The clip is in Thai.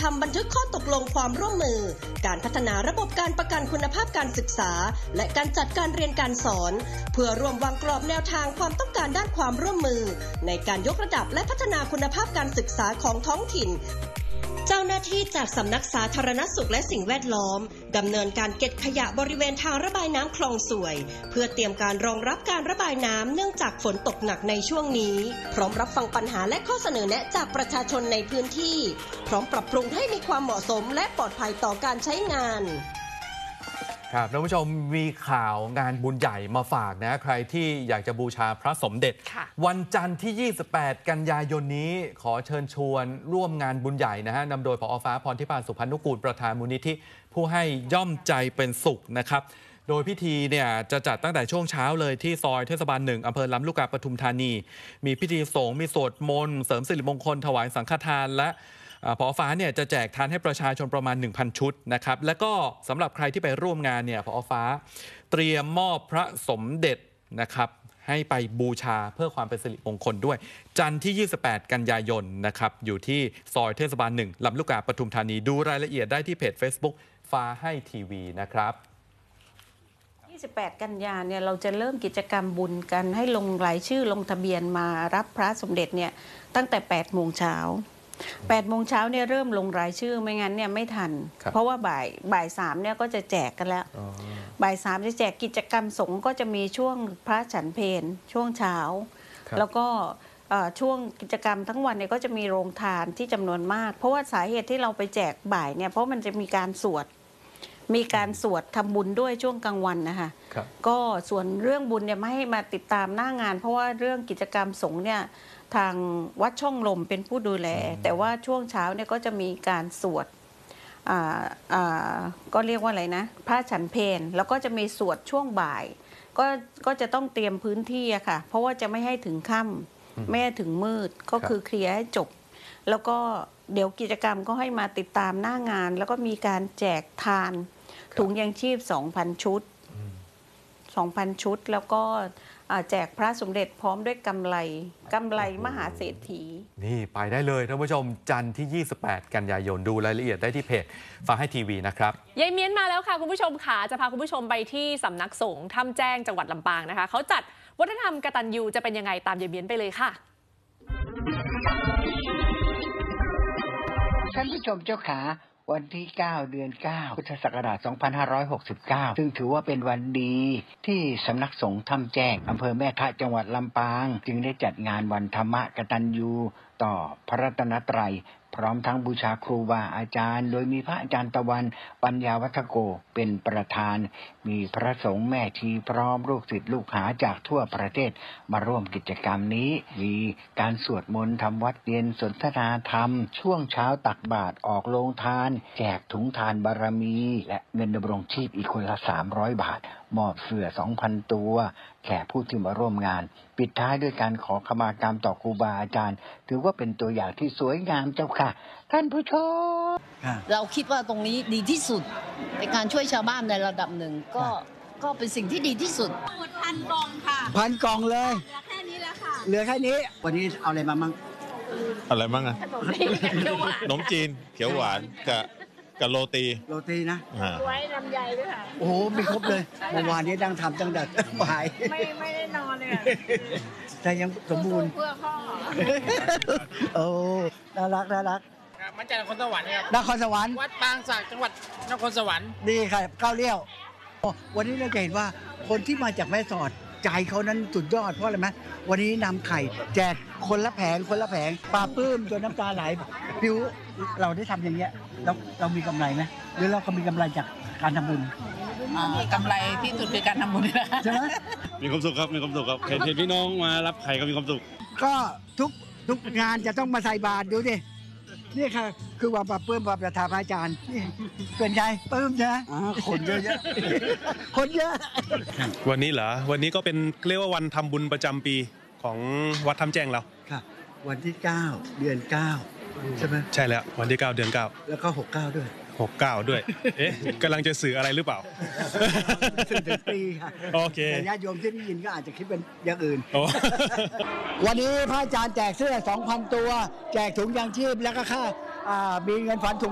ำบันทึกข้อตกลงความร่วมมือการพัฒนาระบบการประกันคุณภาพการศึกษาและการจัดการเรียนการสอนเพื่อรวมวางกรอบแนวทางความต้องการด้านความร่วมมือในการยกระดับและพัฒนาคุณภาพการศึกษาของท้องถิ่นเจ้าหน้าที่จากสำนักสาธารณสุขและสิ่งแวดล้อมดำเนินการเก็บขยะบริเวณทางระบายน้ำคลองสวยเพื่อเตรียมการรองรับการระบายน้ำเนื่องจากฝนตกหนักในช่วงนี้พร้อมรับฟังปัญหาและข้อเสนอแนะจากประชาชนในพื้นที่พร้อมปรับปรุงให้มีความเหมาะสมและปลอดภัยต่อการใช้งานครับท่านผู้ชมมีข่าวงานบุญใหญ่มาฝากนะใครที่อยากจะบูชาพระสมเด็จวันจันทร์ที่ 28 กันยายนนี้ขอเชิญชวนร่วมงานบุญใหญ่นะฮะนำโดยผอ.ฟ้าพรทิพย์สุพรรณนุกูลประธานมูลนิธิผู้ให้ย่อมใจเป็นสุขนะครับโดยพิธีเนี่ยจะจัดตั้งแต่ช่วงเช้าเลยที่ซอยเทศบาล1อำเภอลำลูกกาปทุมธานีมีพิธีสงฆ์มีสวดมนต์เสริมสิริมงคลถวายสังฆทานและผอ.ฟ้าเนี่ยจะแจกทานให้ประชาชนประมาณ 1,000 ชุดนะครับและก็สำหรับใครที่ไปร่วมงานเนี่ยผอ.ฟ้าเตรียมมอบพระสมเด็จนะครับให้ไปบูชาเพื่อความเป็นสิริมงคลด้วยจันทร์ที่ 28 กันยายนนะครับอยู่ที่ซอยเทศบาล1ลำลูกกาปทุมธานีดูรายละเอียดได้ที่เพจ Facebook ฟ้าให้ทีวีนะครับ 28 กันยาเนี่ยเราจะเริ่มกิจกรรมบุญกันให้ลงรายชื่อลงทะเบียนมารับพระสมเด็จเนี่ยตั้งแต่ 8 โมงเช้า8 โมงเช้าเนี่ยเริ่มลงรายชื่อไม่งั้นเนี่ยไม่ทันเพราะว่าบ่าย 3เนี่ยก็จะแจกกันแล้วบ่าย 3จะแจกกิจกรรมสงฆ์ก็จะมีช่วงพระฉันเพลช่วงเช้าแล้วก็ช่วงกิจกรรมทั้งวันเนี่ยก็จะมีโรงทานที่จำนวนมากเพราะว่าสาเหตุที่เราไปแจกบ่ายเนี่ยเพราะมันจะมีการสวดทำบุญด้วยช่วงกลางวันนะคะก็ส่วนเรื่องบุญเนี่ยไม่ให้มาติดตามหน้างานเพราะว่าเรื่องกิจกรรมสงฆ์เนี่ยทางวัดช่องลมเป็นผู้ดูแลแต่ว่าช่วงเช้าเนี่ยก็จะมีการสวดก็เรียกว่าอะไรนะพระฉันเพลแล้วก็จะมีสวดช่วงบ่ายก็จะต้องเตรียมพื้นที่อะค่ะเพราะว่าจะไม่ให้ถึงค่ำไม่ให้ถึงมืดก็คือเคลียร์ให้จบแล้วก็เดี๋ยวกิจกรรมก็ให้มาติดตามหน้างานแล้วก็มีการแจกทานถุงยังชีพ 2,000 ชุด 2,000 ชุดแล้วก็แจกพระสมเด็จพร้อมด้วยกำไรมหาเศรษฐีนี่ไปได้เลยท่านผู้ชมจันทร์ที่ 28 กันยายนดูรายละเอียดได้ที่เพจฟ้าให้ทีวีนะครับยายเมียนมาแล้วค่ะคุณผู้ชมค่ะจะพาคุณผู้ชมไปที่สำนักสงฆ์ถ้ำแจ้งจังหวัดลำปางนะคะเขาจัดวัฒนธรรมกตัญญูจะเป็นยังไงตามยายเมียนไปเลยค่ะท่านผู้ชมเจ้าขาวันที่ 9 เดือน 9 พุทธศักราช 2569 ซึ่งถือว่าเป็นวันดีที่สำนักสงฆ์ถ้ำแจ้งอำเภอแม่ทะจังหวัดลำปางจึงได้จัดงานวันธรรมกตัญญูต่อพระรัตนตรัยพร้อมทั้งบูชาครูบาอาจารย์โดยมีพระอาจารย์ตะวันปัญญาวัฒโกเป็นประธานมีพระสงฆ์แม่ชีพร้อมลูกศิษย์ลูกหาจากทั่วประเทศมาร่วมกิจกรรมนี้มีการสวดมนต์ทำวัดเย็นสนทนาธรรมช่วงเช้าตักบาตรออกโรงทานแจกถุงทานบารมีและเงินดำรงชีพอีกคนละ300 บาทมอบเสื้อ 2,000 ตัวแก่ผู้ที่มาร่วมงานปิดท้ายด้วยการขอขมากรรมต่อครูบาอาจารย์ถือว่าเป็นตัวอย่างที่สวยงามเจ้าค่ะท่านผู้ชมเราคิดว่าตรงนี้ดีที่สุดในการช่วยชาวบ้านในระดับหนึ่งก็เป็นสิ่งที่ดีที่สุด 1,000 กล่องค่ะ 1,000 กล่องเลยเหลือแค่นี้แล้วค่ะเหลือแค่นี้วันนี้เอาอะไรมามั่งอะขนมจีนเขียวหวานกับโรตีนะไว้ลำไยด้วยค่ะโอ้โหมีครบเลยเมื่อวานนี้ดังทำตั้งแต่บ่ายไม่ได้นอนเลยแต่ยังสมบูรณ์เพื่อพ่อโอ้น่ารักมาจากนครสวรรค์ครับนครสวรรค์วัดปางศักดิ์จังหวัดนครสวรรค์ดีค่ะก้าวเลี้ยววันนี้เราจะเห็นว่าคนที่มาจากแม่สอดใจเขานั้นสุดยอดเพราะอะไรไหมวันนี้นำไข่แจกคนละแผงปลาปื้มจนน้ำตาไหลพิวเราได้ทำอย่างเงี้ยแล้วเรามีกำไรไหมหรือเราก็มีกำไรจากการทำบุญกำไรที่สุดคือการทำบุญใช่ไหมมีความสุขครับเห็นพี่น้องมารับไข่ก็มีความสุขก็ทุกงานจะต้องมาใส่บาตรดูดินี่ค่ะคือความปรับเพิ่มความศรัทธาพระอาจารย์นี่เป็นไงปลื้มใช่ไหมคนเยอะคนเยอะวันนี้เหรอวันนี้ก็เป็นเรียกว่าวันทำบุญประจำปีของวัดถ้ำแจ้งเราค่ะวันที่ 9 เดือน 9ใช่ไหมใช่แล้ววันที่ 9 เดือน 9 แล้วก็69ด้วย 69ด้วยเอ๊ะกำลังจะสื่ออะไรหรือเปล่าสื่อถึงปีค่ะโอเคแต่ญาติโยมที่ได้ยินก็อาจจะคิดเป็นอย่างอื่นวันนี้พระอาจารย์แจกเสื้อ 2,000 ตัวแจกถุงยางชีพแล้วก็ค่ามีเงินฝันถุง